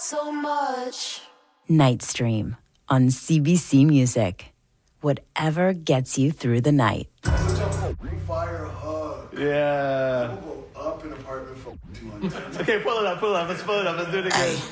so much. Night Stream on CBC Music. Whatever gets you through the night. Fire hug. Yeah. We'll go up an apartment for 200. Okay, pull it up. Let's pull it up. Let's do it again.